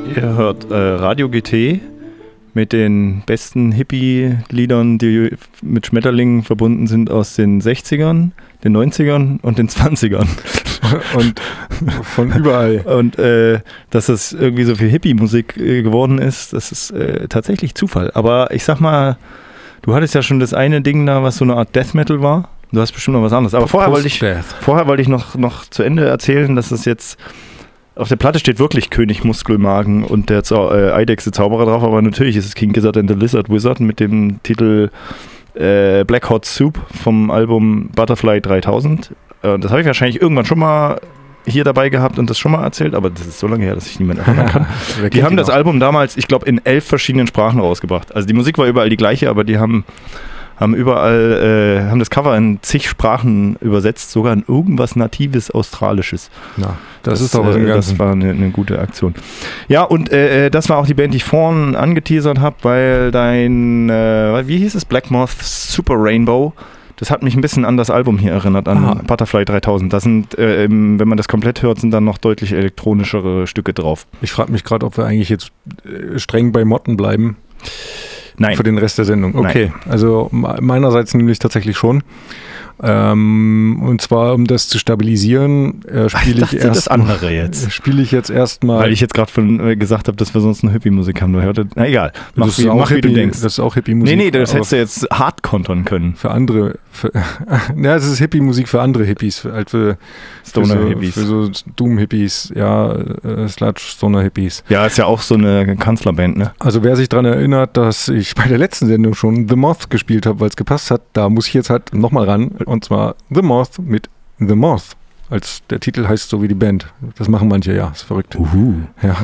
Ihr hört Radio GT mit den besten Hippie-Liedern, die mit Schmetterlingen verbunden sind aus den 60ern, den 90ern und den 20ern. Und von überall. Und dass es irgendwie so viel Hippie-Musik geworden ist, das ist tatsächlich Zufall. Aber ich sag mal, du hattest ja schon das eine Ding da, was so eine Art Death Metal war. Du hast bestimmt noch was anderes. Aber vorher wollte ich noch zu Ende erzählen, dass es jetzt auf der Platte steht wirklich König Muskelmagen und der Eidechse Zauberer drauf, aber natürlich ist es King Gizzard and the Lizard Wizard mit dem Titel Black Hot Soup vom Album Butterfly 3000. Das habe ich wahrscheinlich irgendwann schon mal hier dabei gehabt und das schon mal erzählt, aber das ist so lange her, dass ich niemand erinnern kann. Die haben das Album damals, ich glaube, in 11 verschiedenen Sprachen rausgebracht. Also die Musik war überall die gleiche, aber die haben überall, haben das Cover in zig Sprachen übersetzt, sogar in irgendwas Natives Australisches. Na, das ist doch was im Ganzen. Das war eine gute Aktion. Ja, und das war auch die Band, die ich vorhin angeteasert habe, weil wie hieß es, Black Moth Super Rainbow, das hat mich ein bisschen an das Album hier erinnert, an Butterfly 3000. Da sind, wenn man das komplett hört, sind dann noch deutlich elektronischere Stücke drauf. Ich frage mich gerade, ob wir eigentlich jetzt streng bei Motten bleiben. Nein. Für den Rest der Sendung. Okay, also meinerseits nämlich tatsächlich schon. Und zwar, um das zu stabilisieren, spiele ich jetzt erstmal. Weil ich jetzt gerade gesagt habe, dass wir sonst eine Hippie-Musik haben. Na egal, mach wie du denkst. Das ist auch Hippie-Musik. Nee, das hättest du jetzt hart kontern können. Für andere. Es ist Hippie-Musik für andere Hippies. Für Stoner-Hippies. Für so Doom-Hippies, Sludge-Stoner-Hippies. Ja, ist ja auch so eine Kanzlerband, ne? Also wer sich daran erinnert, dass ich bei der letzten Sendung schon The Moth gespielt habe, weil es gepasst hat, da muss ich jetzt halt nochmal ran. Und zwar The Moth mit The Moth. Als der Titel heißt so wie die Band. Das machen manche, ja, ist verrückt. Ja,